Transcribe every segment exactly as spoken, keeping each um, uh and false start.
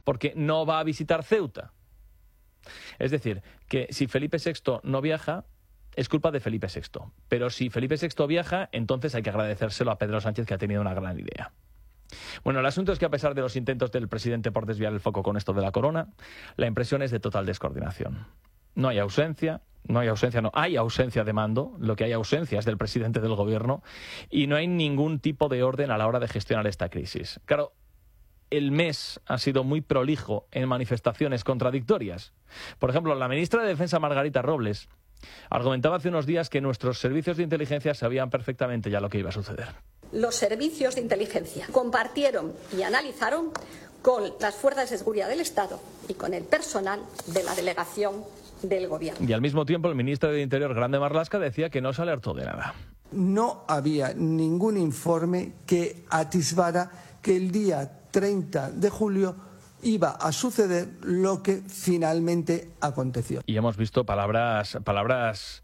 porque no va a visitar Ceuta. Es decir, que si Felipe sexto no viaja, es culpa de Felipe sexto. Pero si Felipe sexto viaja, entonces hay que agradecérselo a Pedro Sánchez, que ha tenido una gran idea. Bueno, el asunto es que a pesar de los intentos del presidente por desviar el foco con esto de la corona, la impresión es de total descoordinación. No hay ausencia, no hay ausencia, no, hay ausencia de mando, lo que hay ausencia es del presidente del gobierno, y no hay ningún tipo de orden a la hora de gestionar esta crisis. Claro, el mes ha sido muy prolijo en manifestaciones contradictorias. Por ejemplo, la ministra de Defensa, Margarita Robles, argumentaba hace unos días que nuestros servicios de inteligencia sabían perfectamente ya lo que iba a suceder. Los servicios de inteligencia compartieron y analizaron con las fuerzas de seguridad del Estado y con el personal de la delegación del Gobierno. Y al mismo tiempo el ministro de Interior, Grande Marlaska, decía que no se alertó de nada. No había ningún informe que atisbara que el día treinta de julio iba a suceder lo que finalmente aconteció. Y hemos visto palabras, palabras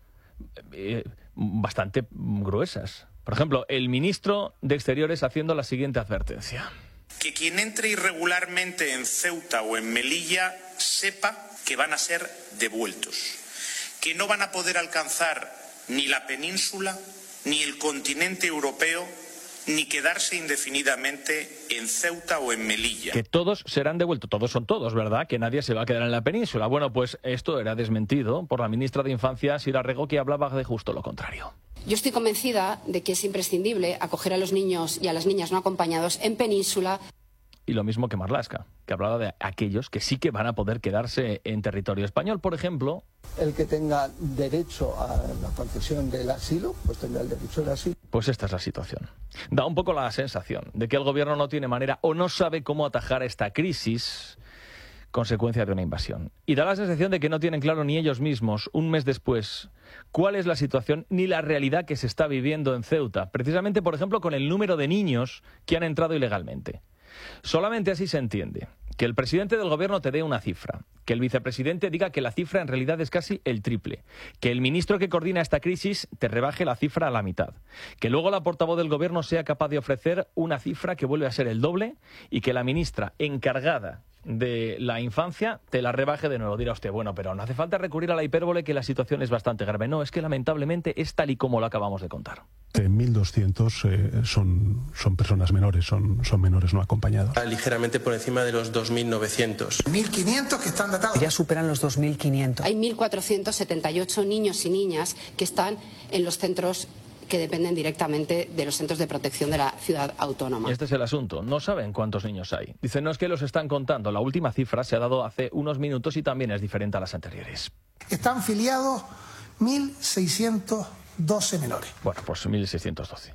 eh, bastante gruesas. Por ejemplo, el ministro de Exteriores haciendo la siguiente advertencia. Que quien entre irregularmente en Ceuta o en Melilla sepa que van a ser devueltos, que no van a poder alcanzar ni la península, ni el continente europeo, ni quedarse indefinidamente en Ceuta o en Melilla. Que todos serán devueltos, todos son todos, ¿verdad? Que nadie se va a quedar en la península. Bueno, pues esto era desmentido por la ministra de Infancia, Sira Rego, que hablaba de justo lo contrario. Yo estoy convencida de que es imprescindible acoger a los niños y a las niñas no acompañados en península. Y lo mismo que Marlaska, que hablaba de aquellos que sí que van a poder quedarse en territorio español. Por ejemplo, el que tenga derecho a la concesión del asilo, pues tendrá el derecho al asilo. Pues esta es la situación. Da un poco la sensación de que el gobierno no tiene manera o no sabe cómo atajar esta crisis consecuencia de una invasión. Y da la sensación de que no tienen claro ni ellos mismos, un mes después, cuál es la situación ni la realidad que se está viviendo en Ceuta. Precisamente, por ejemplo, con el número de niños que han entrado ilegalmente. Solamente así se entiende que el presidente del gobierno te dé una cifra, que el vicepresidente diga que la cifra en realidad es casi el triple, que el ministro que coordina esta crisis te rebaje la cifra a la mitad, que luego la portavoz del gobierno sea capaz de ofrecer una cifra que vuelve a ser el doble y que la ministra encargada de la infancia te la rebaje de nuevo. Dirá usted, bueno, pero no hace falta recurrir a la hipérbole, que la situación es bastante grave. No, es que lamentablemente es tal y como lo acabamos de contar. mil doscientos eh, son, son personas menores, son, son menores no acompañados. Ligeramente por encima de los dos mil novecientos. mil quinientos que están datados. Ya superan los dos mil quinientos. Hay mil cuatrocientos setenta y ocho niños y niñas que están en los centros que dependen directamente de los centros de protección de la ciudad autónoma. Este es el asunto. No saben cuántos niños hay. Dicen, no, es que los están contando. La última cifra se ha dado hace unos minutos y también es diferente a las anteriores. Están filiados mil seiscientos doce menores. Bueno, pues mil seiscientos doce.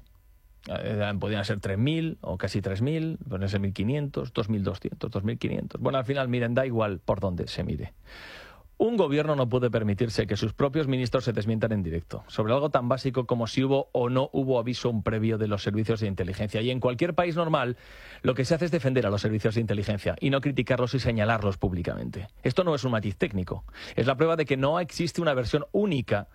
Eh, podían ser tres mil o casi tres mil, pueden ser mil quinientos, dos mil doscientos, dos mil quinientos. Bueno, al final, miren, da igual por dónde se mire. Un gobierno no puede permitirse que sus propios ministros se desmientan en directo sobre algo tan básico como si hubo o no hubo aviso previo de los servicios de inteligencia. Y en cualquier país normal, lo que se hace es defender a los servicios de inteligencia y no criticarlos y señalarlos públicamente. Esto no es un matiz técnico. Es la prueba de que no existe una versión única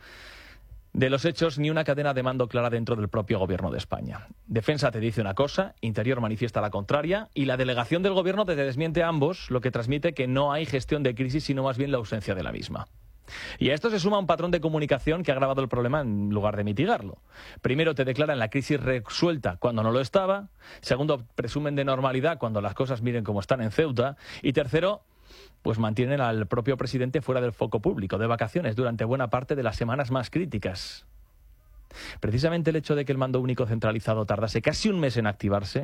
de los hechos ni una cadena de mando clara dentro del propio gobierno de España. Defensa te dice una cosa, Interior manifiesta la contraria y la delegación del gobierno te desmiente a ambos, lo que transmite que no hay gestión de crisis, sino más bien la ausencia de la misma. Y a esto se suma un patrón de comunicación que ha agravado el problema en lugar de mitigarlo. Primero te declaran la crisis resuelta cuando no lo estaba. Segundo, presumen de normalidad cuando las cosas miren como están en Ceuta. Y tercero, pues mantienen al propio presidente fuera del foco público, de vacaciones durante buena parte de las semanas más críticas. Precisamente el hecho de que el mando único centralizado tardase casi un mes en activarse,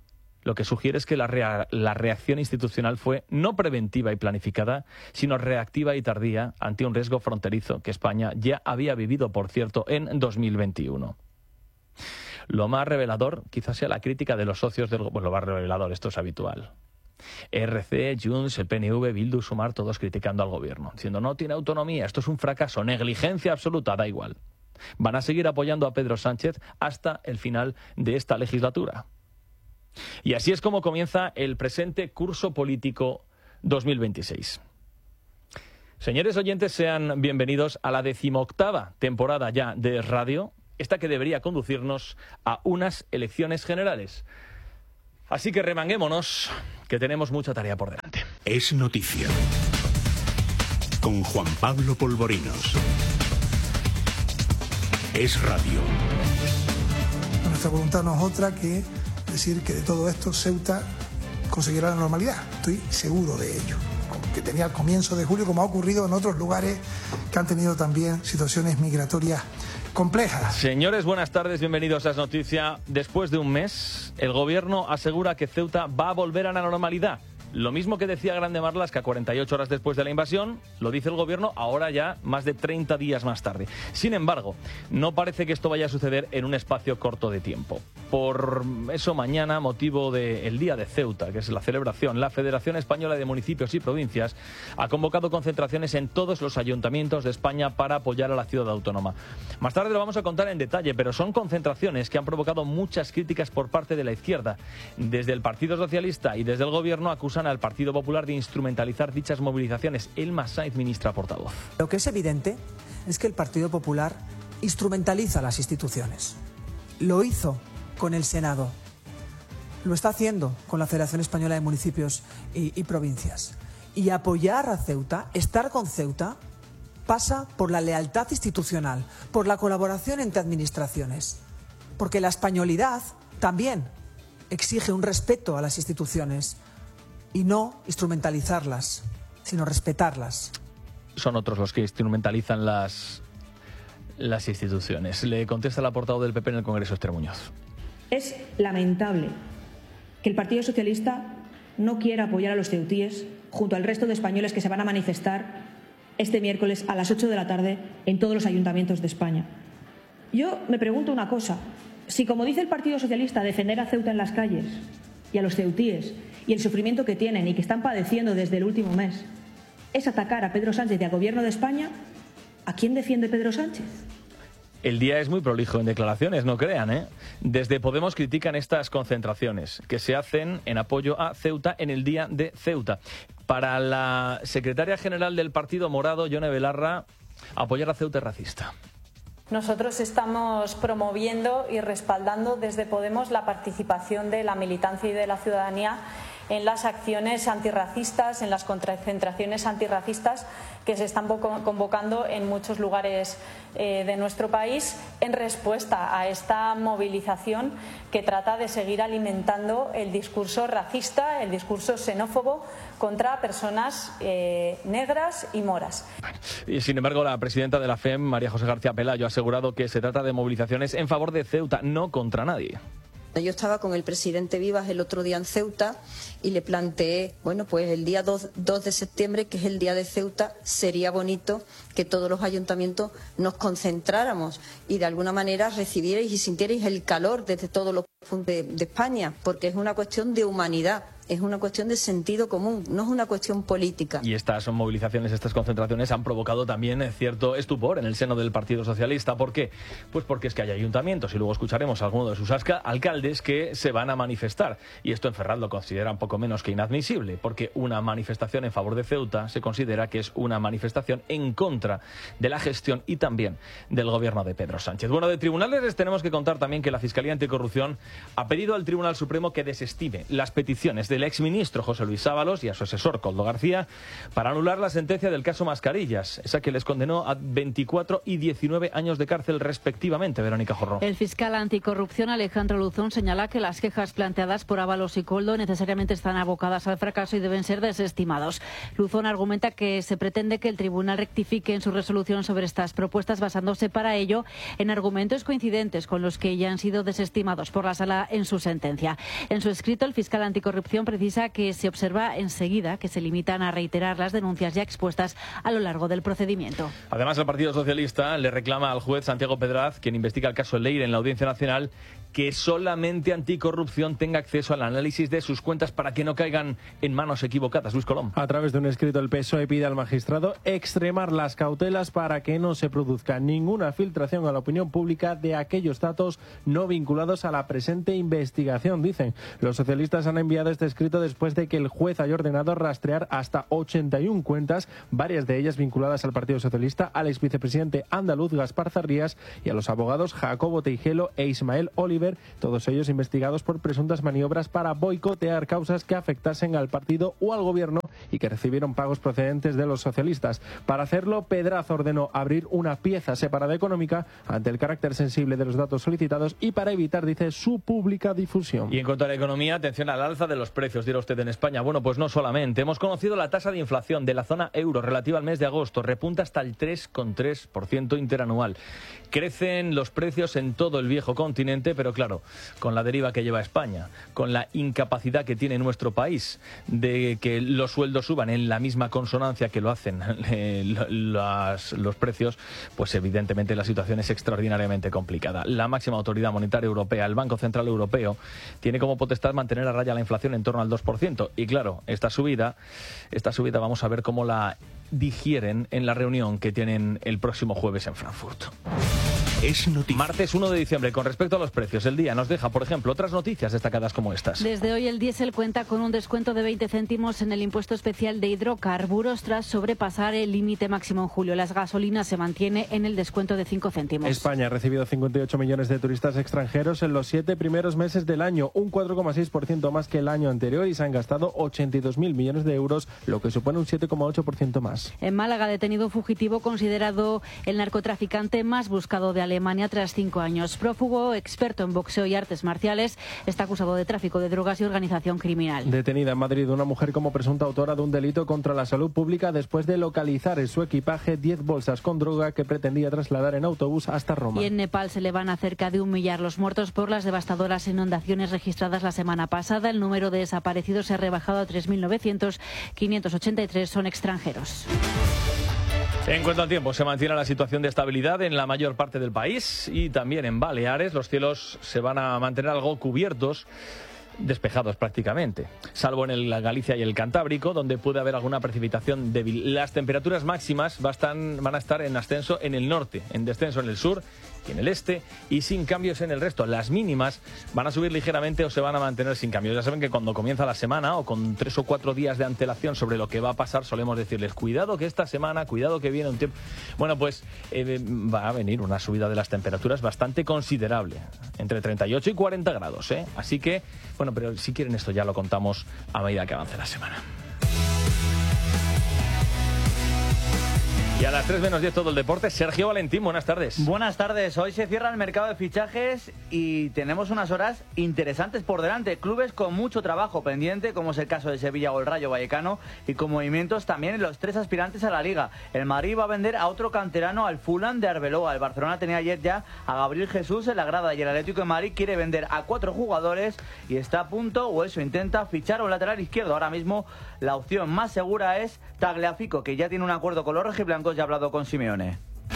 lo que sugiere es que la, rea- la reacción institucional fue no preventiva y planificada, sino reactiva y tardía ante un riesgo fronterizo que España ya había vivido, por cierto, en dos mil veintiuno. Lo más revelador quizás sea la crítica de los socios del gobierno. Bueno, lo más revelador, esto es habitual. R C, Junts, el P N V, Bildu, Sumar, todos criticando al gobierno, diciendo no tiene autonomía, esto es un fracaso, negligencia absoluta, da igual. Van a seguir apoyando a Pedro Sánchez hasta el final de esta legislatura. Y así es como comienza el presente curso político dos mil veintiséis. Señores oyentes, sean bienvenidos a la decimoctava temporada ya de radio, esta que debería conducirnos a unas elecciones generales. Así que remanguémonos, que tenemos mucha tarea por delante. Es noticia. Con Juan Pablo Polvorinos. Es radio. Nuestra voluntad no es otra que decir que de todo esto Ceuta conseguirá la normalidad. Estoy seguro de ello. Que tenía al comienzo de julio, como ha ocurrido en otros lugares que han tenido también situaciones migratorias complejas. Señores, buenas tardes, bienvenidos a Es Noticia. Después de un mes, el gobierno asegura que Ceuta va a volver a la normalidad. Lo mismo que decía Grande Marlaska cuarenta y ocho horas después de la invasión, lo dice el gobierno ahora ya más de treinta días más tarde. Sin embargo, no parece que esto vaya a suceder en un espacio corto de tiempo. Por eso mañana, motivo del Día de Ceuta, que es la celebración, la Federación Española de Municipios y Provincias ha convocado concentraciones en todos los ayuntamientos de España para apoyar a la ciudad autónoma. Más tarde lo vamos a contar en detalle, pero son concentraciones que han provocado muchas críticas por parte de la izquierda. Desde el Partido Socialista y desde el gobierno acusan al Partido Popular de instrumentalizar dichas movilizaciones. Elma Sainz, ministra portavoz. Lo que es evidente es que el Partido Popular instrumentaliza las instituciones. Lo hizo con el Senado. Lo está haciendo con la Federación Española de Municipios y, y Provincias. Y apoyar a Ceuta, estar con Ceuta, pasa por la lealtad institucional, por la colaboración entre administraciones. Porque la españolidad también exige un respeto a las instituciones. Y no instrumentalizarlas, sino respetarlas. Son otros los que instrumentalizan las, las instituciones. Le contesta la portavoz del P P en el Congreso, Esther Muñoz. Es lamentable que el Partido Socialista no quiera apoyar a los ceutíes junto al resto de españoles que se van a manifestar este miércoles a las ocho de la tarde en todos los ayuntamientos de España. Yo me pregunto una cosa. Si, como dice el Partido Socialista, defender a Ceuta en las calles y a los ceutíes y el sufrimiento que tienen y que están padeciendo desde el último mes es atacar a Pedro Sánchez y al Gobierno de España, ¿a quién defiende Pedro Sánchez? El día es muy prolijo en declaraciones, no crean, ¿eh? Desde Podemos critican estas concentraciones que se hacen en apoyo a Ceuta en el Día de Ceuta. Para la secretaria general del Partido Morado, Yone Belarra, apoyar a Ceuta es racista. Nosotros estamos promoviendo y respaldando desde Podemos la participación de la militancia y de la ciudadanía en las acciones antirracistas, en las concentraciones antirracistas que se están convocando en muchos lugares eh, de nuestro país en respuesta a esta movilización que trata de seguir alimentando el discurso racista, el discurso xenófobo contra personas eh, negras y moras. Y sin embargo, la presidenta de la F E M, María José García Pelayo, ha asegurado que se trata de movilizaciones en favor de Ceuta, no contra nadie. Yo estaba con el presidente Vivas el otro día en Ceuta y le planteé, bueno, pues el día dos de septiembre, que es el día de Ceuta, sería bonito que todos los ayuntamientos nos concentráramos y de alguna manera recibierais y sintierais el calor desde todos los puntos de, de España, porque es una cuestión de humanidad. Es una cuestión de sentido común, no es una cuestión política. Y estas movilizaciones, estas concentraciones han provocado también cierto estupor en el seno del Partido Socialista. ¿Por qué? Pues porque es que hay ayuntamientos, y luego escucharemos a alguno de sus alcaldes que se van a manifestar. Y esto en Ferraz lo considera un poco menos que inadmisible, porque una manifestación en favor de Ceuta se considera que es una manifestación en contra de la gestión y también del gobierno de Pedro Sánchez. Bueno, de tribunales les tenemos que contar también que la Fiscalía Anticorrupción ha pedido al Tribunal Supremo que desestime las peticiones del exministro José Luis Ábalos y a su asesor Koldo García para anular la sentencia del caso Mascarillas, esa que les condenó a veinticuatro y diecinueve años de cárcel respectivamente. Verónica Jorro. El fiscal anticorrupción Alejandro Luzón señala que las quejas planteadas por Ábalos y Koldo necesariamente están abocadas al fracaso y deben ser desestimados. Luzón argumenta que se pretende que el tribunal rectifique en su resolución sobre estas propuestas basándose para ello en argumentos coincidentes con los que ya han sido desestimados por la sala en su sentencia. En su escrito, el fiscal anticorrupción precisa que se observa enseguida que se limitan a reiterar las denuncias ya expuestas a lo largo del procedimiento. Además, el Partido Socialista le reclama al juez Santiago Pedraz, quien investiga el caso Leire en la Audiencia Nacional, que solamente Anticorrupción tenga acceso al análisis de sus cuentas para que no caigan en manos equivocadas. Luis Colom. A través de un escrito, el P S O E pide al magistrado extremar las cautelas para que no se produzca ninguna filtración a la opinión pública de aquellos datos no vinculados a la presente investigación, dicen. Los socialistas han enviado este escrito después de que el juez haya ordenado rastrear hasta ochenta y una cuentas, varias de ellas vinculadas al Partido Socialista, al exvicepresidente andaluz Gaspar Zarrías y a los abogados Jacobo Teijelo e Ismael Oliva, River, todos ellos investigados por presuntas maniobras para boicotear causas que afectasen al partido o al gobierno y que recibieron pagos procedentes de los socialistas. Para hacerlo, Pedraza ordenó abrir una pieza separada económica ante el carácter sensible de los datos solicitados y para evitar, dice, su pública difusión. Y en cuanto a la economía, atención al alza de los precios, dirá usted en España. Bueno, pues no solamente. Hemos conocido la tasa de inflación de la zona euro relativa al mes de agosto. Repunta hasta el tres coma tres por ciento interanual. Crecen los precios en todo el viejo continente, pero claro, con la deriva que lleva España, con la incapacidad que tiene nuestro país de que los sueldos suban en la misma consonancia que lo hacen eh, los, los precios, pues evidentemente la situación es extraordinariamente complicada. La máxima autoridad monetaria europea, el Banco Central Europeo, tiene como potestad mantener a raya la inflación en torno al dos por ciento. Y claro, esta subida, esta subida vamos a ver cómo la digieren en la reunión que tienen el próximo jueves en Frankfurt. Es noticia. Martes uno de diciembre, con respecto a los precios, el día nos deja, por ejemplo, otras noticias destacadas como estas. Desde hoy el diésel cuenta con un descuento de veinte céntimos en el impuesto especial de hidrocarburos tras sobrepasar el límite máximo en julio. Las gasolinas se mantiene en el descuento de cinco céntimos. España ha recibido cincuenta y ocho millones de turistas extranjeros en los siete primeros meses del año, un cuatro coma seis por ciento más que el año anterior, y se han gastado ochenta y dos mil millones de euros, lo que supone un siete coma ocho por ciento más. En Málaga, detenido un fugitivo considerado el narcotraficante más buscado de Alemania tras cinco años. Prófugo, experto en boxeo y artes marciales, está acusado de tráfico de drogas y organización criminal. Detenida en Madrid una mujer como presunta autora de un delito contra la salud pública después de localizar en su equipaje diez bolsas con droga que pretendía trasladar en autobús hasta Roma. Y en Nepal se le van a cerca de un millar los muertos por las devastadoras inundaciones registradas la semana pasada. El número de desaparecidos se ha rebajado a tres mil novecientos, quinientos ochenta y tres son extranjeros. En cuanto al tiempo, se mantiene la situación de estabilidad en la mayor parte del país y también en Baleares. Los cielos se van a mantener algo cubiertos, despejados prácticamente, salvo en el Galicia y el Cantábrico, donde puede haber alguna precipitación débil. Las temperaturas máximas van a estar en ascenso en el norte, en descenso en el sur y en el este, y sin cambios en el resto. Las mínimas van a subir ligeramente o se van a mantener sin cambios. Ya saben que cuando comienza la semana o con tres o cuatro días de antelación sobre lo que va a pasar, solemos decirles, cuidado que esta semana, cuidado que viene un tiempo... Bueno, pues eh, va a venir una subida de las temperaturas bastante considerable, entre treinta y ocho y cuarenta grados, ¿eh? Así que, bueno, pero si quieren esto ya lo contamos a medida que avance la semana. Y a las tres menos diez todo el deporte. Sergio Valentín, buenas tardes. Buenas tardes. Hoy se cierra el mercado de fichajes y tenemos unas horas interesantes por delante. Clubes con mucho trabajo pendiente, como es el caso de Sevilla o el Rayo Vallecano, y con movimientos también en los tres aspirantes a la Liga. El Madrid va a vender a otro canterano, al Fulham de Arbeloa. El Barcelona tenía ayer ya a Gabriel Jesús en la grada y el Atlético de Madrid quiere vender a cuatro jugadores y está a punto, o eso intenta, fichar a un lateral izquierdo. Ahora mismo la opción más segura es Tagliafico, que ya tiene un acuerdo con los rojiblancos y ha hablado con Simeone.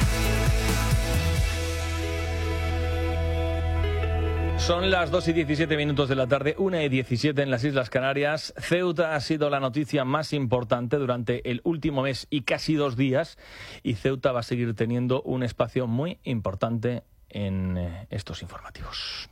Son las dos y diecisiete minutos de la tarde, una y diecisiete en las Islas Canarias. Ceuta ha sido la noticia más importante durante el último mes y casi dos días, y Ceuta va a seguir teniendo un espacio muy importante en eh, estos informativos.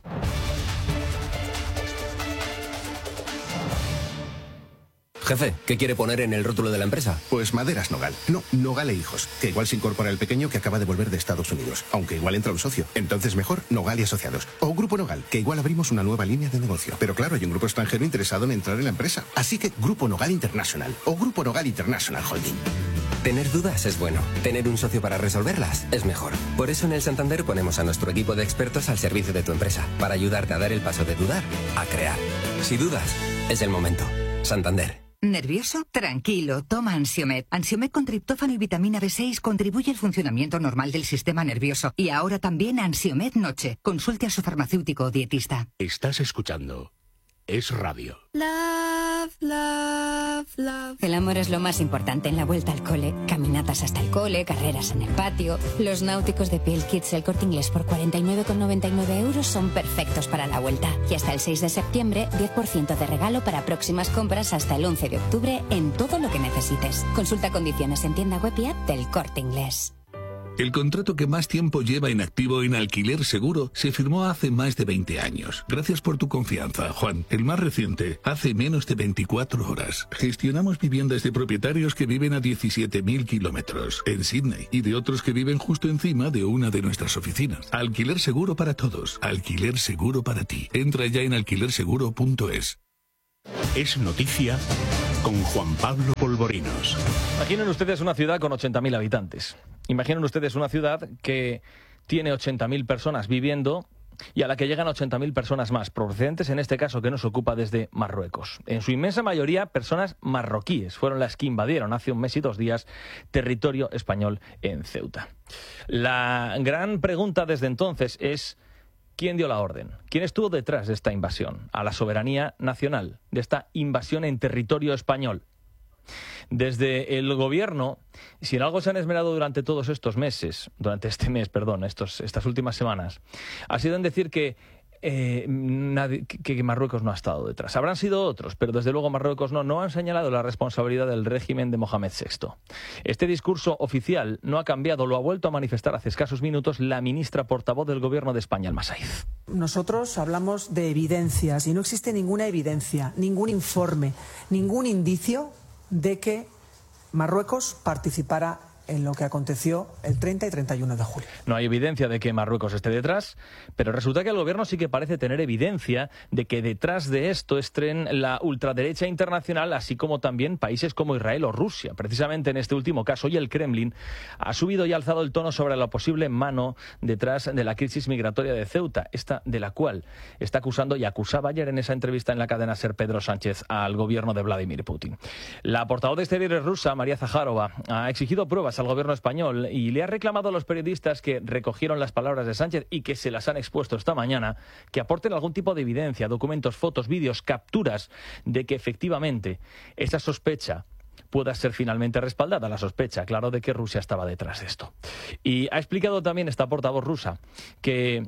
Jefe, ¿qué quiere poner en el rótulo de la empresa? Pues Maderas Nogal. No, Nogal e Hijos. Que igual se incorpora el pequeño que acaba de volver de Estados Unidos. Aunque igual entra un socio. Entonces mejor Nogal y Asociados. O Grupo Nogal, que igual abrimos una nueva línea de negocio. Pero claro, hay un grupo extranjero interesado en entrar en la empresa. Así que Grupo Nogal International. O Grupo Nogal International Holding. Tener dudas es bueno. Tener un socio para resolverlas es mejor. Por eso en el Santander ponemos a nuestro equipo de expertos al servicio de tu empresa. Para ayudarte a dar el paso de dudar a crear. Si dudas, es el momento. Santander. ¿Nervioso? Tranquilo, toma Ansiomed. Ansiomed con triptófano y vitamina B seis contribuye al funcionamiento normal del sistema nervioso. Y ahora también Ansiomed Noche. Consulte a su farmacéutico o dietista. Estás escuchando Es Radio. Love, love, love. El amor es lo más importante en la vuelta al cole. Caminatas hasta el cole, carreras en el patio. Los náuticos de Piel Kids El Corte Inglés por cuarenta y nueve con noventa y nueve euros son perfectos para la vuelta. Y hasta el seis de septiembre, diez por ciento de regalo para próximas compras hasta el once de octubre en todo lo que necesites. Consulta condiciones en tienda web y app del Corte Inglés. El contrato que más tiempo lleva en activo en Alquiler Seguro se firmó hace más de veinte años. Gracias por tu confianza, Juan. El más reciente, hace menos de veinticuatro horas. Gestionamos viviendas de propietarios que viven a diecisiete mil kilómetros en Sydney y de otros que viven justo encima de una de nuestras oficinas. Alquiler Seguro para todos. Alquiler Seguro para ti. Entra ya en alquiler seguro punto es. Es noticia con Juan Pablo Polvorinos. Imaginen ustedes una ciudad con ochenta mil habitantes. Imaginen ustedes una ciudad que tiene ochenta mil personas viviendo y a la que llegan ochenta mil personas más, procedentes en este caso que nos ocupa desde Marruecos. En su inmensa mayoría personas marroquíes fueron las que invadieron hace un mes y dos días territorio español en Ceuta. La gran pregunta desde entonces es: ¿quién dio la orden? ¿Quién estuvo detrás de esta invasión a la soberanía nacional, de esta invasión en territorio español? Desde el gobierno, si en algo se han esmerado durante todos estos meses, durante este mes, perdón, estos, estas últimas semanas, ha sido en decir que, eh, nadie, que, que Marruecos no ha estado detrás. Habrán sido otros, pero desde luego Marruecos no, no han señalado la responsabilidad del régimen de Mohamed sexto. Este discurso oficial no ha cambiado, lo ha vuelto a manifestar hace escasos minutos la ministra portavoz del gobierno de España, Alma Saíz. Nosotros hablamos de evidencias y no existe ninguna evidencia, ningún informe, ningún indicio de que Marruecos participara en lo que aconteció el treinta y treinta y uno de julio. No hay evidencia de que Marruecos esté detrás, pero resulta que el gobierno sí que parece tener evidencia de que detrás de esto estén la ultraderecha internacional, así como también países como Israel o Rusia. Precisamente en este último caso, y el Kremlin ha subido y alzado el tono sobre la posible mano detrás de la crisis migratoria de Ceuta, esta de la cual está acusando y acusaba ayer en esa entrevista en la cadena SER Pedro Sánchez al gobierno de Vladimir Putin. La portavoz de Exteriores rusa, María Zaharova, ha exigido pruebas al gobierno español y le ha reclamado a los periodistas que recogieron las palabras de Sánchez y que se las han expuesto esta mañana, que aporten algún tipo de evidencia, documentos, fotos, vídeos, capturas de que efectivamente esa sospecha pueda ser finalmente respaldada, la sospecha, claro, de que Rusia estaba detrás de esto. Y ha explicado también esta portavoz rusa que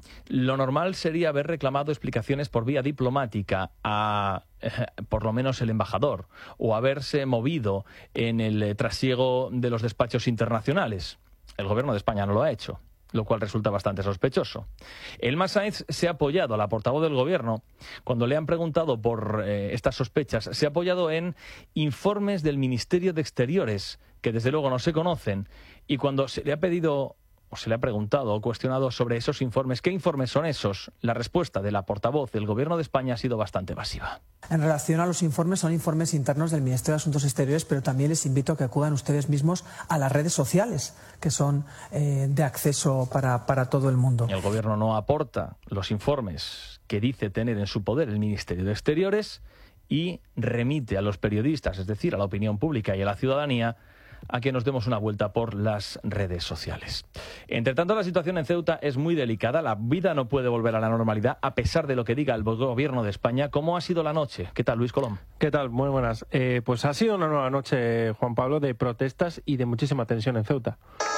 lo normal sería haber reclamado explicaciones por vía diplomática a, eh, por lo menos, el embajador, o haberse movido en el eh, trasiego de los despachos internacionales. El gobierno de España no lo ha hecho, lo cual resulta bastante sospechoso. Elma Sainz se ha apoyado, a la portavoz del gobierno, cuando le han preguntado por eh, estas sospechas, se ha apoyado en informes del Ministerio de Exteriores, que desde luego no se conocen, y cuando se le ha pedido o se le ha preguntado o cuestionado sobre esos informes, ¿qué informes son esos?, la respuesta de la portavoz del Gobierno de España ha sido bastante evasiva. En relación a los informes, son informes internos del Ministerio de Asuntos Exteriores, pero también les invito a que acudan ustedes mismos a las redes sociales, que son eh, de acceso para, para todo el mundo. El Gobierno no aporta los informes que dice tener en su poder el Ministerio de Exteriores y remite a los periodistas, es decir, a la opinión pública y a la ciudadanía, a que nos demos una vuelta por las redes sociales. Entre tanto, la situación en Ceuta es muy delicada. La vida no puede volver a la normalidad, a pesar de lo que diga el gobierno de España. ¿Cómo ha sido la noche? ¿Qué tal, Luis Colom? ¿Qué tal? Muy buenas. Eh, pues ha sido una nueva noche, Juan Pablo, de protestas y de muchísima tensión en Ceuta.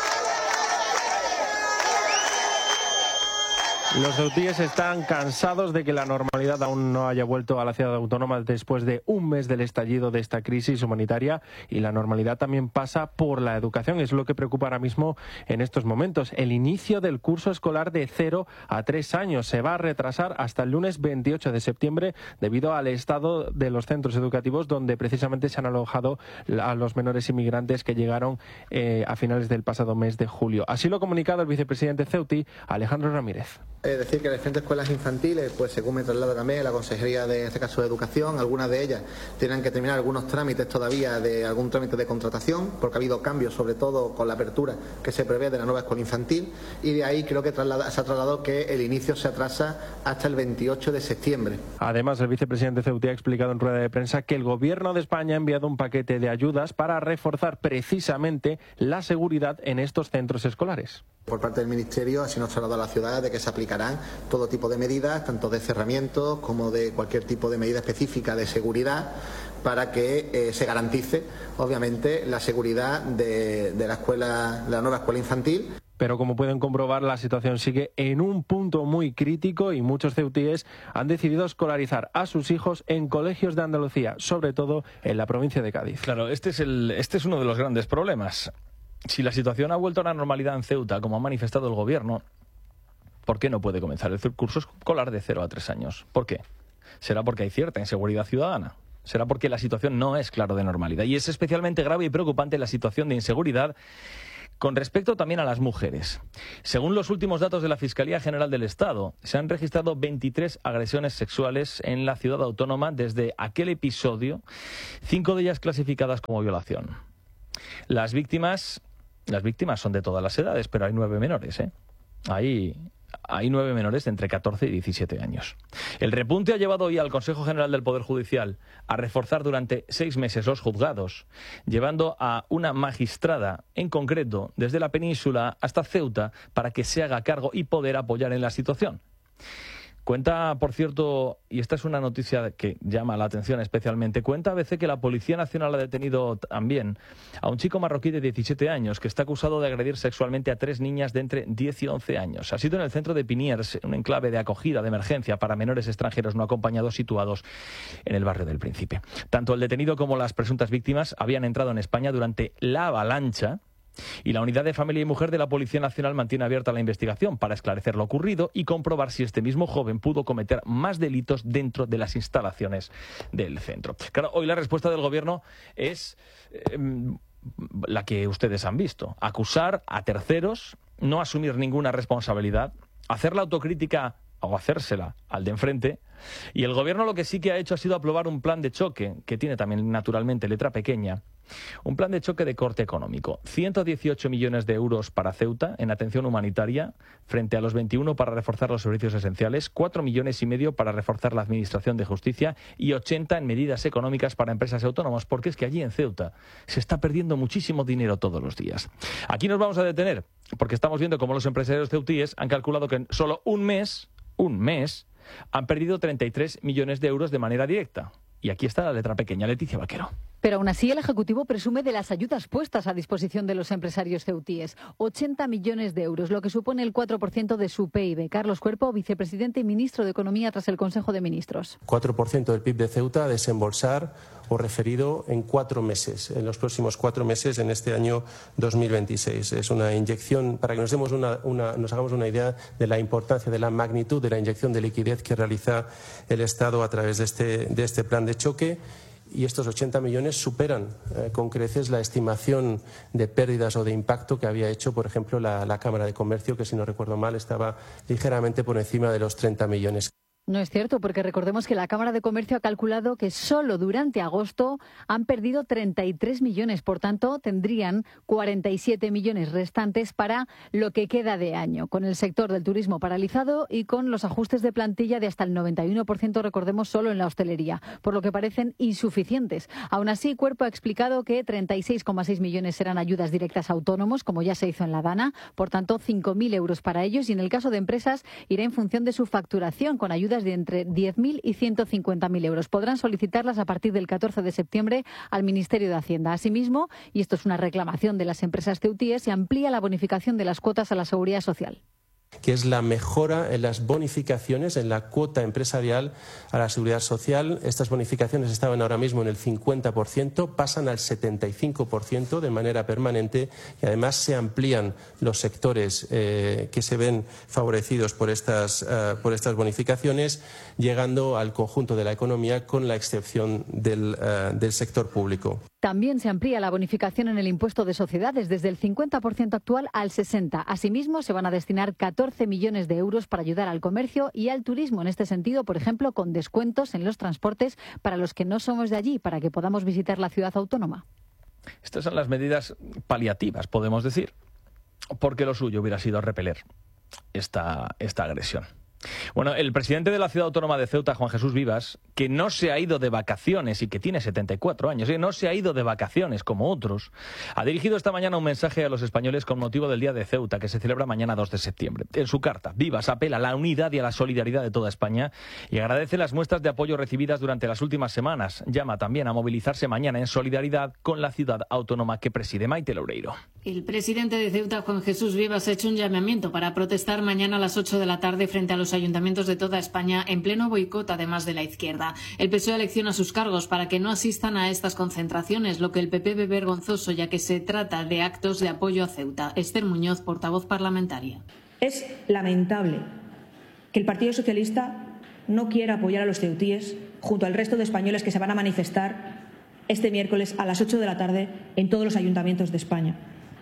Los ceutíes están cansados de que la normalidad aún no haya vuelto a la ciudad autónoma después de un mes del estallido de esta crisis humanitaria, y la normalidad también pasa por la educación. Es lo que preocupa ahora mismo en estos momentos. El inicio del curso escolar de cero a tres años se va a retrasar hasta el lunes veintiocho de septiembre debido al estado de los centros educativos donde precisamente se han alojado a los menores inmigrantes que llegaron eh, a finales del pasado mes de julio. Así lo ha comunicado el vicepresidente ceutí, Alejandro Ramírez. Es decir, que las diferentes escuelas infantiles, pues según me traslada también la Consejería de, en este caso, de Educación, algunas de ellas tienen que terminar algunos trámites todavía de algún trámite de contratación, porque ha habido cambios, sobre todo con la apertura que se prevé de la nueva escuela infantil, y de ahí creo que traslada, se ha trasladado que el inicio se atrasa hasta el veintiocho de septiembre. Además, el vicepresidente ceutí ha explicado en rueda de prensa que el Gobierno de España ha enviado un paquete de ayudas para reforzar precisamente la seguridad en estos centros escolares. Por parte del Ministerio así nos trasladado a la ciudad de que se aplicarán todo tipo de medidas, tanto de cerramientos como de cualquier tipo de medida específica de seguridad, para que eh, se garantice, obviamente, la seguridad de, de la escuela, de la nueva escuela infantil. Pero como pueden comprobar, la situación sigue en un punto muy crítico y muchos ceutíes han decidido escolarizar a sus hijos en colegios de Andalucía, sobre todo en la provincia de Cádiz. Claro, este es, el, este es uno de los grandes problemas. Si la situación ha vuelto a la normalidad en Ceuta, como ha manifestado el gobierno, ¿por qué no puede comenzar el curso escolar de cero a tres años? ¿Por qué? ¿Será porque hay cierta inseguridad ciudadana? ¿Será porque la situación no es, claro, de normalidad? Y es especialmente grave y preocupante la situación de inseguridad con respecto también a las mujeres. Según los últimos datos de la Fiscalía General del Estado, se han registrado veintitrés agresiones sexuales en la ciudad autónoma desde aquel episodio, cinco de ellas clasificadas como violación. Las víctimas, las víctimas son de todas las edades, pero hay nueve menores, ¿eh? Hay, hay nueve menores de entre catorce y diecisiete años. El repunte ha llevado hoy al Consejo General del Poder Judicial a reforzar durante seis meses los juzgados, llevando a una magistrada en concreto desde la península hasta Ceuta para que se haga cargo y poder apoyar en la situación. Cuenta, por cierto, y esta es una noticia que llama la atención especialmente, cuenta a B C que la Policía Nacional ha detenido también a un chico marroquí de diecisiete años que está acusado de agredir sexualmente a tres niñas de entre diez y once años. Ha sido en el centro de Piniers, un enclave de acogida de emergencia para menores extranjeros no acompañados situados en el barrio del Príncipe. Tanto el detenido como las presuntas víctimas habían entrado en España durante la avalancha, y la Unidad de Familia y Mujer de la Policía Nacional mantiene abierta la investigación para esclarecer lo ocurrido y comprobar si este mismo joven pudo cometer más delitos dentro de las instalaciones del centro. Claro, hoy la respuesta del Gobierno es eh, la que ustedes han visto. Acusar a terceros, no asumir ninguna responsabilidad, hacer la autocrítica o hacérsela al de enfrente. Y el Gobierno lo que sí que ha hecho ha sido aprobar un plan de choque, que tiene también naturalmente letra pequeña, un plan de choque de corte económico. ciento dieciocho millones de euros para Ceuta en atención humanitaria, frente a los veintiuno para reforzar los servicios esenciales, cuatro millones y medio para reforzar la administración de justicia y ochenta en medidas económicas para empresas autónomas, porque es que allí en Ceuta se está perdiendo muchísimo dinero todos los días. Aquí nos vamos a detener, porque estamos viendo cómo los empresarios ceutíes han calculado que en solo un mes, un mes, han perdido treinta y tres millones de euros de manera directa. Y aquí está la letra pequeña, Leticia Vaquero. Pero aún así el Ejecutivo presume de las ayudas puestas a disposición de los empresarios ceutíes. ochenta millones de euros, lo que supone el cuatro por ciento de su P I B. Carlos Cuerpo, vicepresidente y ministro de Economía tras el Consejo de Ministros. cuatro por ciento del P I B de Ceuta a desembolsar o referido en cuatro meses, en los próximos cuatro meses en este año dos mil veintiséis. Es una inyección, para que nos, demos una, una, nos hagamos una idea de la importancia, de la magnitud de la inyección de liquidez que realiza el Estado a través de este, de este plan de choque. Y estos ochenta millones superan eh, con creces la estimación de pérdidas o de impacto que había hecho, por ejemplo, la, la Cámara de Comercio, que si no recuerdo mal estaba ligeramente por encima de los treinta millones. No es cierto, porque recordemos que la Cámara de Comercio ha calculado que solo durante agosto han perdido treinta y tres millones. Por tanto, tendrían cuarenta y siete millones restantes para lo que queda de año, con el sector del turismo paralizado y con los ajustes de plantilla de hasta el noventa y uno por ciento, recordemos, solo en la hostelería, por lo que parecen insuficientes. Aún así, Cuerpo ha explicado que treinta y seis coma seis millones serán ayudas directas a autónomos, como ya se hizo en La Dana, por tanto, cinco mil euros para ellos, y en el caso de empresas irá en función de su facturación, con ayudas de entre diez mil y ciento cincuenta mil euros. Podrán solicitarlas a partir del catorce de septiembre al Ministerio de Hacienda. Asimismo, y esto es una reclamación de las empresas ceutíes, se amplía la bonificación de las cuotas a la Seguridad Social, que es la mejora en las bonificaciones, en la cuota empresarial a la Seguridad Social. Estas bonificaciones estaban ahora mismo en el cincuenta por ciento, pasan al setenta y cinco por ciento de manera permanente, y además se amplían los sectores eh, que se ven favorecidos por estas, uh, por estas bonificaciones, llegando al conjunto de la economía, con la excepción del, uh, del sector público. También se amplía la bonificación en el impuesto de sociedades desde el cincuenta por ciento actual al sesenta por ciento. Asimismo, se van a destinar catorce millones de euros para ayudar al comercio y al turismo en este sentido, por ejemplo, con descuentos en los transportes para los que no somos de allí, para que podamos visitar la ciudad autónoma. Estas son las medidas paliativas, podemos decir, porque lo suyo hubiera sido repeler esta, esta agresión. Bueno, el presidente de la ciudad autónoma de Ceuta, Juan Jesús Vivas, que no se ha ido de vacaciones y que tiene setenta y cuatro años, ¿eh? no se ha ido de vacaciones como otros, ha dirigido esta mañana un mensaje a los españoles con motivo del Día de Ceuta, que se celebra mañana dos de septiembre. En su carta, Vivas apela a la unidad y a la solidaridad de toda España y agradece las muestras de apoyo recibidas durante las últimas semanas. Llama también a movilizarse mañana en solidaridad con la ciudad autónoma que preside. Maite Loureiro. El presidente de Ceuta, Juan Jesús Vivas, ha hecho un llamamiento para protestar mañana a las ocho de la tarde frente a los los ayuntamientos de toda España en pleno boicot, además de la izquierda. El P S O E elecciona sus cargos para que no asistan a estas concentraciones, lo que el P P ve vergonzoso, ya que se trata de actos de apoyo a Ceuta. Esther Muñoz, portavoz parlamentaria. Es lamentable que el Partido Socialista no quiera apoyar a los ceutíes junto al resto de españoles que se van a manifestar este miércoles a las ocho de la tarde en todos los ayuntamientos de España.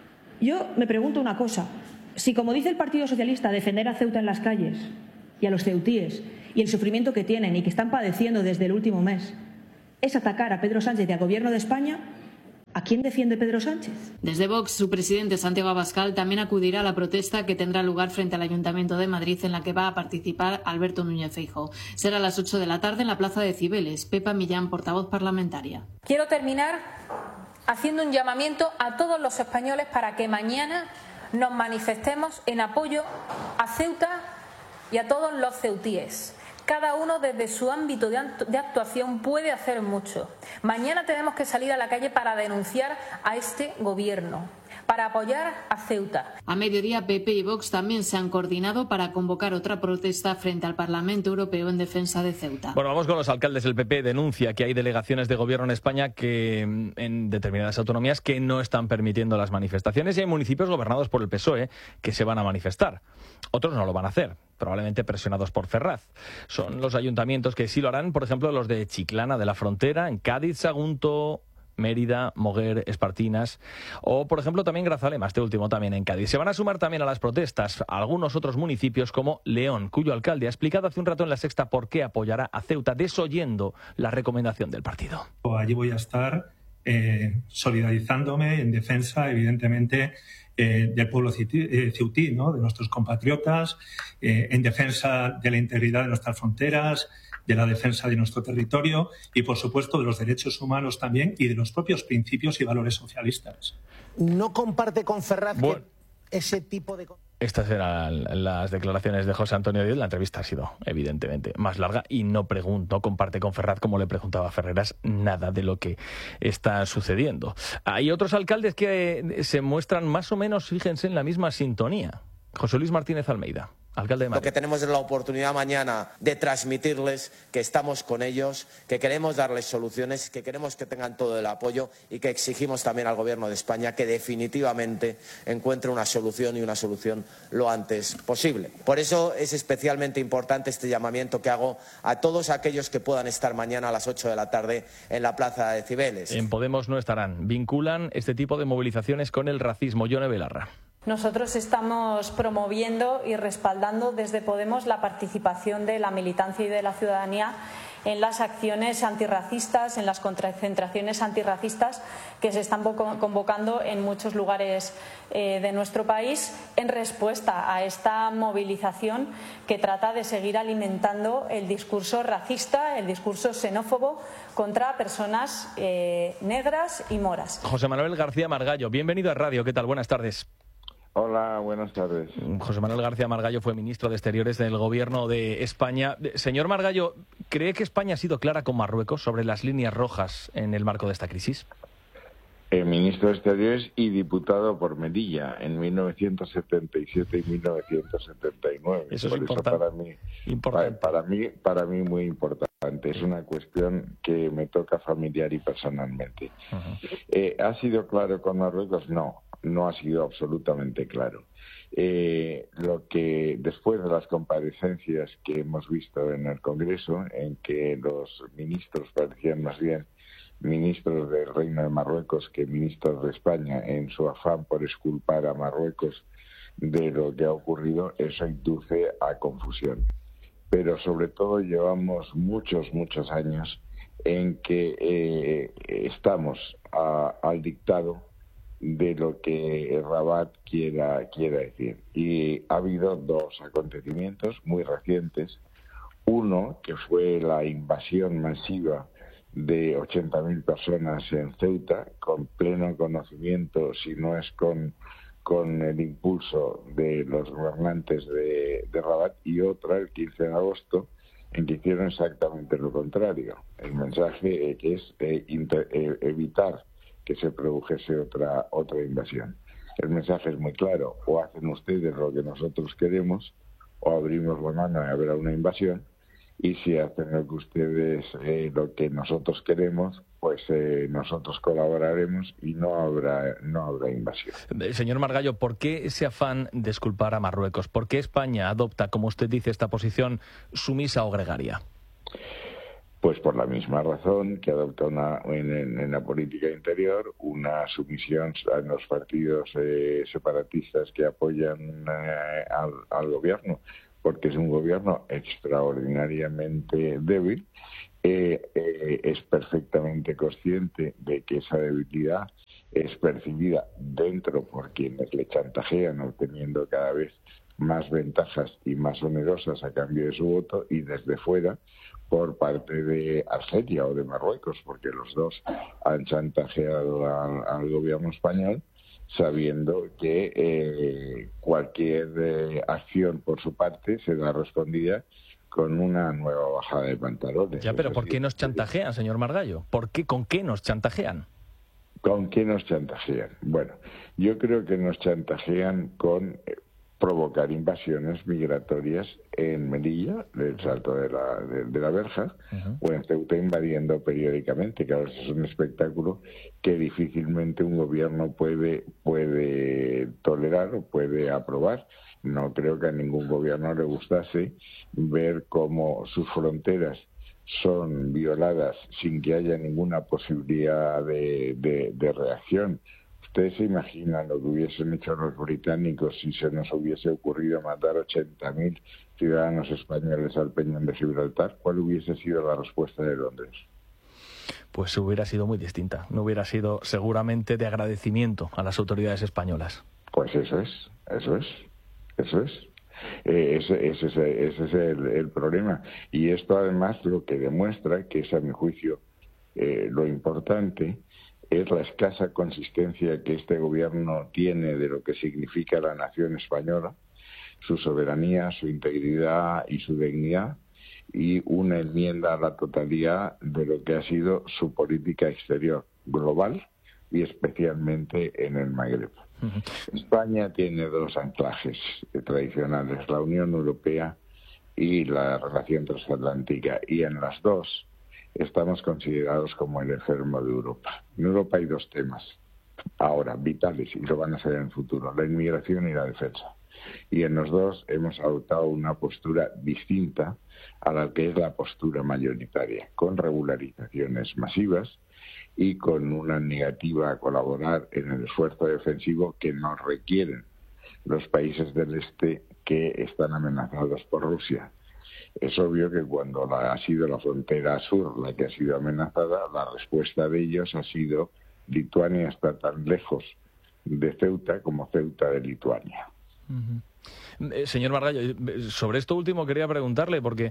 Yo me pregunto una cosa. Si, como dice el Partido Socialista, defender a Ceuta en las calles y a los ceutíes y el sufrimiento que tienen y que están padeciendo desde el último mes es atacar a Pedro Sánchez y al Gobierno de España, ¿a quién defiende Pedro Sánchez? Desde Vox, su presidente Santiago Abascal también acudirá a la protesta que tendrá lugar frente al Ayuntamiento de Madrid, en la que va a participar Alberto Núñez Feijóo. Será a las ocho de la tarde en la Plaza de Cibeles. Pepa Millán, portavoz parlamentaria. Quiero terminar haciendo un llamamiento a todos los españoles para que mañana nos manifestemos en apoyo a Ceuta y a todos los ceutíes. Cada uno desde su ámbito de actuación puede hacer mucho. Mañana tenemos que salir a la calle para denunciar a este gobierno, para apoyar a Ceuta. A mediodía, P P y Vox también se han coordinado para convocar otra protesta frente al Parlamento Europeo en defensa de Ceuta. Bueno, vamos con los alcaldes. El P P denuncia que hay delegaciones de gobierno en España que en determinadas autonomías que no están permitiendo las manifestaciones, y hay municipios gobernados por el P S O E que se van a manifestar. Otros no lo van a hacer, probablemente presionados por Ferraz. Son los ayuntamientos que sí lo harán, por ejemplo, los de Chiclana de la Frontera, en Cádiz, Sagunto, Mérida, Moguer, Espartinas, o por ejemplo también Grazalema, este último también en Cádiz. Se van a sumar también a las protestas algunos otros municipios como León, cuyo alcalde ha explicado hace un rato en La Sexta por qué apoyará a Ceuta, desoyendo la recomendación del partido. Allí voy a estar eh, solidarizándome en defensa, evidentemente, eh, del pueblo ceutí, ¿no?, de nuestros compatriotas, eh, en defensa de la integridad de nuestras fronteras, de la defensa de nuestro territorio y, por supuesto, de los derechos humanos también y de los propios principios y valores socialistas. ¿No comparte con Ferraz bueno, que ese tipo de... Estas eran las declaraciones de José Antonio Díaz. La entrevista ha sido, evidentemente, más larga y no pregunto, comparte con Ferraz, como le preguntaba a Ferreras, nada de lo que está sucediendo. Hay otros alcaldes que se muestran más o menos, fíjense, en la misma sintonía. José Luis Martínez Almeida, alcalde de Madrid. Lo que tenemos es la oportunidad mañana de transmitirles que estamos con ellos, que queremos darles soluciones, que queremos que tengan todo el apoyo y que exigimos también al Gobierno de España que definitivamente encuentre una solución y una solución lo antes posible. Por eso es especialmente importante este llamamiento que hago a todos aquellos que puedan estar mañana a las ocho de la tarde en la Plaza de Cibeles. En Podemos no estarán. Vinculan este tipo de movilizaciones con el racismo. Yone Belarra. Nosotros estamos promoviendo y respaldando desde Podemos la participación de la militancia y de la ciudadanía en las acciones antirracistas, en las concentraciones antirracistas que se están convocando en muchos lugares eh, de nuestro país en respuesta a esta movilización que trata de seguir alimentando el discurso racista, el discurso xenófobo contra personas eh, negras y moras. José Manuel García Margallo, bienvenido a Radio. ¿Qué tal? Buenas tardes. Hola, buenas tardes. José Manuel García Margallo fue ministro de Exteriores del Gobierno de España. Señor Margallo, ¿cree que España ha sido clara con Marruecos sobre las líneas rojas en el marco de esta crisis? Eh, ministro de Exteriores y diputado por Melilla en mil novecientos setenta y siete y mil novecientos setenta y nueve. Eso por es eso importante. para mí, importante. Para, para mí, para mí muy importante. Es una cuestión que me toca familiar y personalmente. Uh-huh. Eh, ¿Ha sido claro con Marruecos? No. No ha sido absolutamente claro. Eh, lo que después de las comparecencias que hemos visto en el Congreso, en que los ministros parecían más bien ministros del Reino de Marruecos que ministros de España, en su afán por exculpar a Marruecos de lo que ha ocurrido, eso induce a confusión. Pero sobre todo llevamos muchos, muchos años en que eh, estamos a, al dictado de lo que Rabat quiera, quiera decir. Y ha habido dos acontecimientos muy recientes. Uno, que fue la invasión masiva de ochenta mil personas en Ceuta, con pleno conocimiento, si no es con, con el impulso de los gobernantes de, de Rabat. Y otra, el quince de agosto, en que hicieron exactamente lo contrario. El mensaje eh, que es eh, inter, eh, evitar que se produjese otra otra invasión. El mensaje es muy claro: o hacen ustedes lo que nosotros queremos o abrimos la mano y habrá una invasión, y si hacen lo que ustedes, eh, lo que nosotros queremos, pues eh, nosotros colaboraremos y no habrá no habrá invasión. Señor Margallo, ¿por qué ese afán de exculpar a Marruecos? ¿Por qué España adopta, como usted dice, esta posición sumisa o gregaria? Pues por la misma razón que adopta una, en, en, en la política interior una sumisión a los partidos eh, separatistas que apoyan eh, al, al gobierno, porque es un gobierno extraordinariamente débil. Eh, eh, es perfectamente consciente de que esa debilidad es percibida dentro por quienes le chantajean, obteniendo cada vez más ventajas y más onerosas a cambio de su voto, y desde fuera por parte de Argelia o de Marruecos, porque los dos han chantajeado al, al gobierno español, sabiendo que eh, cualquier eh, acción por su parte será respondida con una nueva bajada de pantalones. Ya, pero ¿por qué nos chantajean, señor Margallo? ¿Por qué, con qué nos chantajean? ¿Con qué nos chantajean? Bueno, yo creo que nos chantajean con eh, provocar invasiones migratorias en Melilla, del Salto de la, de, de la Verja, uh-huh. o en Ceuta, invadiendo periódicamente. Claro, eso es un espectáculo que difícilmente un gobierno puede, puede tolerar o puede aprobar. No creo que a ningún gobierno le gustase ver cómo sus fronteras son violadas sin que haya ninguna posibilidad de, de, de reacción. ¿Ustedes se imaginan lo que hubiesen hecho los británicos si se nos hubiese ocurrido matar ochenta mil ciudadanos españoles al Peñón de Gibraltar? ¿Cuál hubiese sido la respuesta de Londres? Pues hubiera sido muy distinta. No hubiera sido seguramente de agradecimiento a las autoridades españolas. Pues eso es, eso es, eso es. Eh, ese, ese, ese, ese es el, el problema. Y esto además lo que demuestra, que es a mi juicio eh, lo importante, es la escasa consistencia que este gobierno tiene de lo que significa la nación española, su soberanía, su integridad y su dignidad, y una enmienda a la totalidad de lo que ha sido su política exterior global y especialmente en el Magreb. Uh-huh. España tiene dos anclajes tradicionales, la Unión Europea y la relación transatlántica, y en las dos estamos considerados como el enfermo de Europa. En Europa hay dos temas ahora vitales, y lo van a ser en el futuro: la inmigración y la defensa. Y en los dos hemos adoptado una postura distinta a la que es la postura mayoritaria, con regularizaciones masivas y con una negativa a colaborar en el esfuerzo defensivo que nos requieren los países del este que están amenazados por Rusia. Es obvio que cuando la, ha sido la frontera sur la que ha sido amenazada, la respuesta de ellos ha sido: Lituania está tan lejos de Ceuta como Ceuta de Lituania. Uh-huh. Eh, señor Margallo, sobre esto último quería preguntarle, porque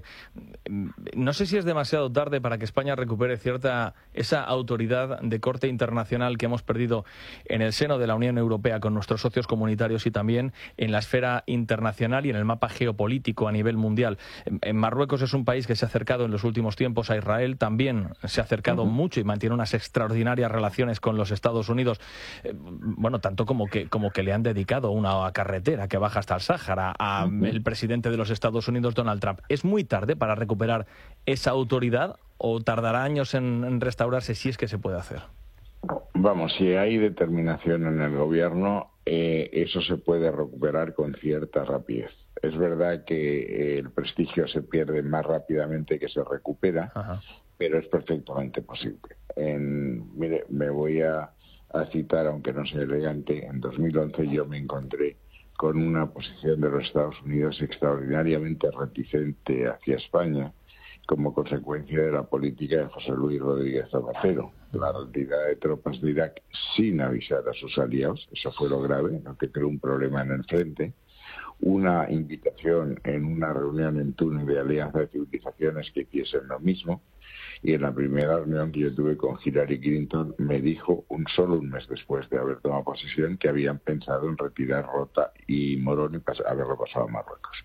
no sé si es demasiado tarde para que España recupere cierta esa autoridad de corte internacional que hemos perdido en el seno de la Unión Europea con nuestros socios comunitarios y también en la esfera internacional y en el mapa geopolítico a nivel mundial. En Marruecos es un país que se ha acercado en los últimos tiempos a Israel, también se ha acercado uh-huh. mucho y mantiene unas extraordinarias relaciones con los Estados Unidos, eh, bueno, tanto como que, como que le han dedicado una carretera que baja hasta el Sáhara a uh-huh. el presidente de los Estados Unidos, Donald Trump. ¿Es muy tarde para recuperar esa autoridad o tardará años en, en restaurarse, si es que se puede hacer? Vamos, si hay determinación en el gobierno, eh, eso se puede recuperar con cierta rapidez. Es verdad que el prestigio se pierde más rápidamente que se recupera, uh-huh. pero es perfectamente posible. En, mire, me voy a, a citar, aunque no sea elegante, en dos mil once yo me encontré con una posición de los Estados Unidos extraordinariamente reticente hacia España, como consecuencia de la política de José Luis Rodríguez Zapatero, la retirada de tropas de Irak sin avisar a sus aliados, eso fue lo grave, lo que creó un problema en el frente, una invitación en una reunión en Túnez de Alianza de Civilizaciones que hiciesen lo mismo, y en la primera reunión que yo tuve con Hillary Clinton me dijo, un solo un mes después de haber tomado posesión, que habían pensado en retirar Rota y Morón y pas- haberlo pasado a Marruecos.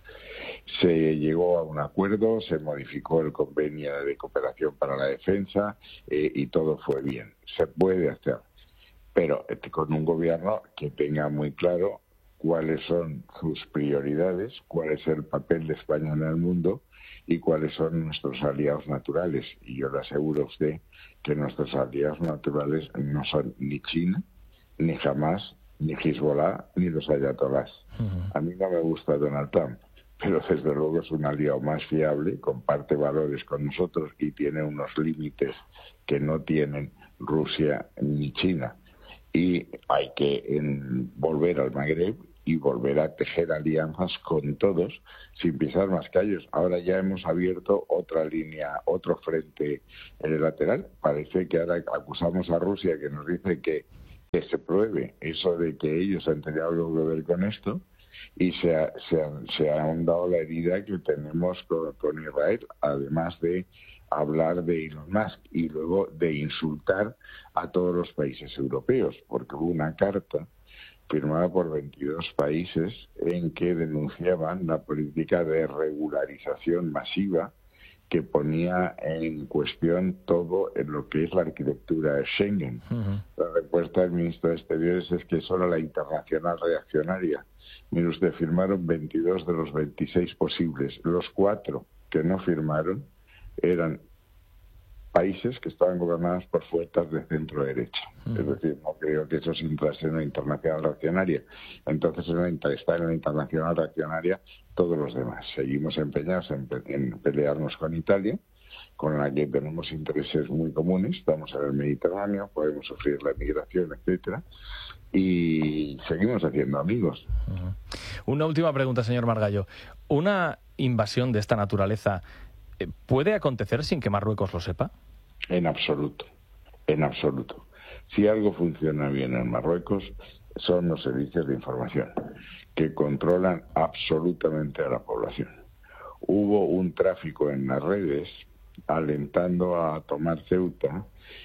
Se llegó a un acuerdo, se modificó el convenio de cooperación para la defensa eh, y todo fue bien. Se puede hacer, pero con un gobierno que tenga muy claro cuáles son sus prioridades, cuál es el papel de España en el mundo y cuáles son nuestros aliados naturales. Y yo le aseguro a usted que nuestros aliados naturales no son ni China, ni Hamas, ni Hezbollah, ni los ayatolás. Uh-huh. A mí no me gusta Donald Trump, pero desde luego es un aliado más fiable, comparte valores con nosotros y tiene unos límites que no tienen Rusia ni China. Y hay que en, volver al Magreb y volver a tejer alianzas con todos sin pisar más callos. Ahora ya hemos abierto otra línea, otro frente en el lateral. Parece que ahora acusamos a Rusia, que nos dice que, que se pruebe eso de que ellos han tenido algo que ver con esto, y se ha, se ha, se ha ahondado la herida que tenemos con, con Israel, además de hablar de Elon Musk y luego de insultar a todos los países europeos, porque hubo una carta firmada por veintidós países en que denunciaban la política de regularización masiva que ponía en cuestión todo en lo que es la arquitectura de Schengen. Uh-huh. La respuesta del ministro de Exteriores es que solo la internacional reaccionaria. Mire usted, firmaron veintidós de los veintiséis posibles. Los cuatro que no firmaron eran países que estaban gobernados por fuerzas de centro derecha. Mm. Es decir, no creo que eso sea una internacional reaccionaria. Entonces está en la internacional reaccionaria todos los demás. Seguimos empeñados en, en pelearnos con Italia, con la que tenemos intereses muy comunes. Estamos en el Mediterráneo, podemos sufrir la migración, etcétera, y seguimos haciendo amigos. Uh-huh. Una última pregunta, señor Margallo. ¿Una invasión de esta naturaleza puede acontecer sin que Marruecos lo sepa? En absoluto, en absoluto. Si algo funciona bien en Marruecos, son los servicios de información, que controlan absolutamente a la población. Hubo un tráfico en las redes alentando a tomar Ceuta,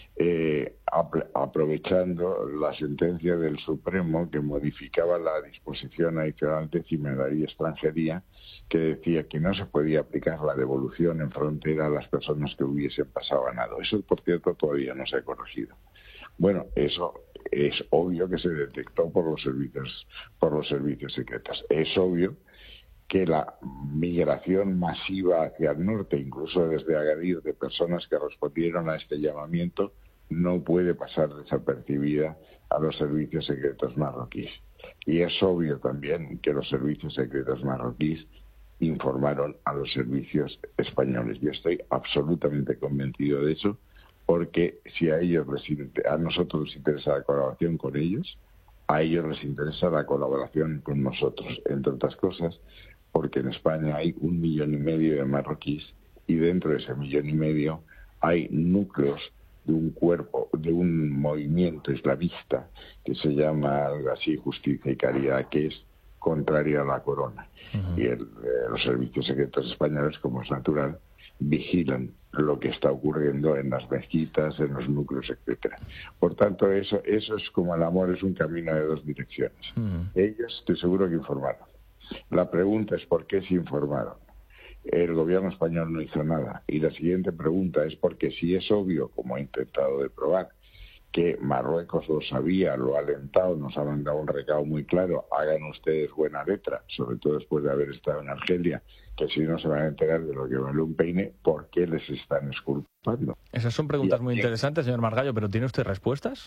eh, ap- aprovechando la sentencia del Supremo que modificaba la disposición adicional décima de la ley de extranjería, que decía que no se podía aplicar la devolución en frontera a las personas que hubiesen pasado ganado. Eso, por cierto, todavía no se ha corregido. Bueno, eso es obvio que se detectó por los servicios, por los servicios secretos. Es obvio que la migración masiva hacia el norte, incluso desde Agadir, de personas que respondieron a este llamamiento, no puede pasar desapercibida a los servicios secretos marroquíes. Y es obvio también que los servicios secretos marroquíes informaron a los servicios españoles. Yo estoy absolutamente convencido de eso, porque si a ellos les, a nosotros les interesa la colaboración con ellos, a ellos les interesa la colaboración con nosotros, entre otras cosas, porque en España hay un millón y medio de marroquíes y dentro de ese millón y medio hay núcleos de un cuerpo, de un movimiento islamista que se llama algo así Justicia y Caridad, que es contrario a la corona. Uh-huh. Y el, eh, los servicios secretos españoles, como es natural, vigilan lo que está ocurriendo en las mezquitas, en los núcleos, etcétera. Por tanto, eso eso es como el amor, es un camino de dos direcciones. Uh-huh. Ellos, estoy seguro que informaron. La pregunta es ¿por qué se informaron? El gobierno español no hizo nada. Y la siguiente pregunta es porque si es obvio, como he intentado de probar, que Marruecos lo sabía, lo ha alentado, nos ha mandado un recado muy claro, hagan ustedes buena letra, sobre todo después de haber estado en Argelia, que si no se van a enterar de lo que vale un peine, ¿por qué les están exculpando? Esas son preguntas muy interesantes, señor Margallo, pero ¿tiene usted respuestas?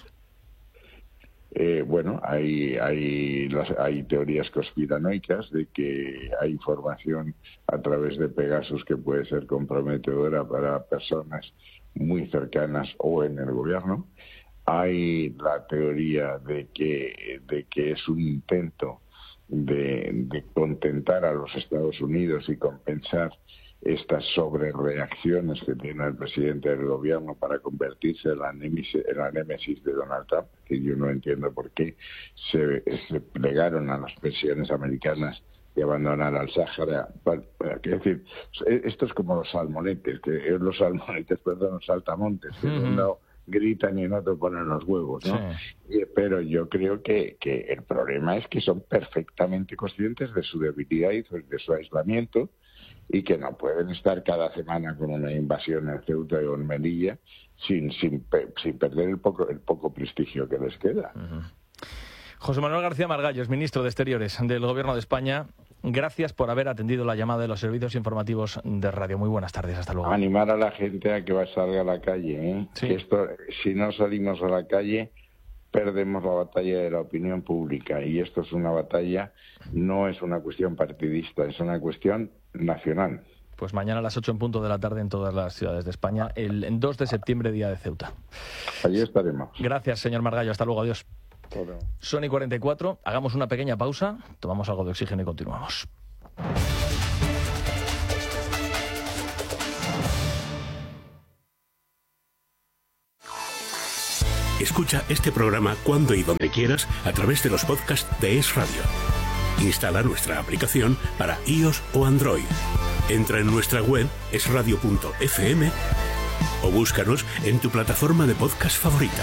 Eh, bueno, hay hay, las, hay teorías conspiranoicas de que hay información a través de Pegasus que puede ser comprometedora para personas muy cercanas o en el gobierno. Hay la teoría de que de que es un intento de, de contentar a los Estados Unidos y compensar estas sobrereacciones que tiene el presidente del gobierno para convertirse en la némesis, en la némesis de Donald Trump, que yo no entiendo por qué se, se plegaron a las presiones americanas de abandonar al Sáhara. Es decir, esto es como los salmonetes, que los salmonetes, perdón, los saltamontes, que uh-huh. no gritan y en otro ponen los huevos, ¿no? Sí. Pero yo creo que, que el problema es que son perfectamente conscientes de su debilidad y de su aislamiento, y que no pueden estar cada semana con una invasión en Ceuta o en Melilla sin, sin, sin perder el poco, el poco prestigio que les queda. Uh-huh. José Manuel García Margallos, ministro de Exteriores del Gobierno de España, gracias por haber atendido la llamada de los servicios informativos de radio. Muy buenas tardes, hasta luego. Animar a la gente a que salga a la calle, ¿eh? Sí. Que esto, si no salimos a la calle, perdemos la batalla de la opinión pública, y esto es una batalla, no es una cuestión partidista, es una cuestión nacional. Pues mañana a las ocho en punto de la tarde en todas las ciudades de España, el dos de septiembre, día de Ceuta. Allí estaremos. Gracias, señor Margallo. Hasta luego. Adiós. Bueno. Son y cuarenta y cuatro. Hagamos una pequeña pausa, tomamos algo de oxígeno y continuamos. Escucha este programa cuando y donde quieras a través de los podcasts de Es Radio. Instala nuestra aplicación para iOS o Android. Entra en nuestra web es radio punto efe eme o búscanos en tu plataforma de podcast favorita.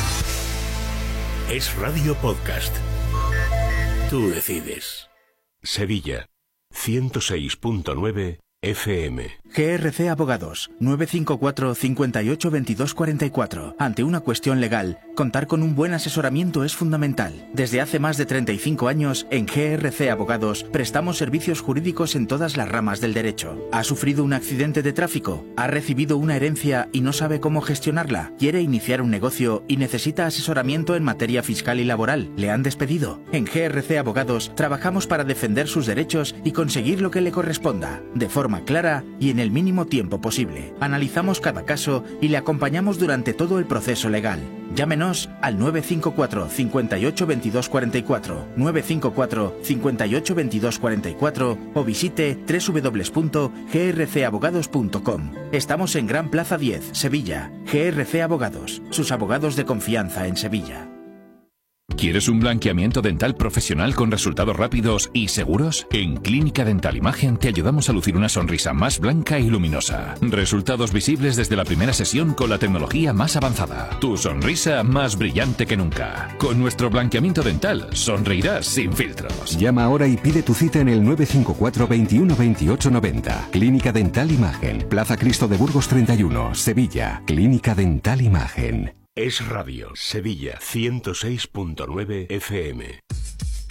Es Radio Podcast. Tú decides. Sevilla, ciento seis punto nueve F M. G R C Abogados, nueve cinco cuatro, cinco ocho, veintidós cuarenta y cuatro. Ante una cuestión legal, contar con un buen asesoramiento es fundamental. Desde hace más de treinta y cinco años, en G R C Abogados, prestamos servicios jurídicos en todas las ramas del derecho. ¿Ha sufrido un accidente de tráfico? ¿Ha recibido una herencia y no sabe cómo gestionarla? ¿Quiere iniciar un negocio y necesita asesoramiento en materia fiscal y laboral? ¿Le han despedido? En G R C Abogados, trabajamos para defender sus derechos y conseguir lo que le corresponda, de forma clara y en el mínimo tiempo posible. Analizamos cada caso y le acompañamos durante todo el proceso legal. Llámenos al nueve cinco cuatro, cinco ocho, veintidós cuarenta y cuatro, nueve cinco cuatro, cinco ocho, veintidós cuarenta y cuatro o visite doble u doble u doble u punto g r c abogados punto com. Estamos en Gran Plaza diez, Sevilla. G R C Abogados, sus abogados de confianza en Sevilla. ¿Quieres un blanqueamiento dental profesional con resultados rápidos y seguros? En Clínica Dental Imagen te ayudamos a lucir una sonrisa más blanca y luminosa. Resultados visibles desde la primera sesión con la tecnología más avanzada. Tu sonrisa más brillante que nunca. Con nuestro blanqueamiento dental sonreirás sin filtros. Llama ahora y pide tu cita en el nueve cinco cuatro, veintiuno, veintiocho, noventa. Clínica Dental Imagen. Plaza Cristo de Burgos treinta y uno, Sevilla. Clínica Dental Imagen. Es Radio, Sevilla, ciento seis punto nueve F M.